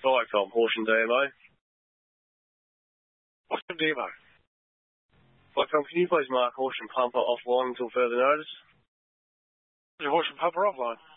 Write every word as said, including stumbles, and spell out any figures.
Viacom, Horsham D M O. Horsham D M O. Viacom, can you please mark Horsham Pumper offline until further notice? Your Horsham Pumper offline.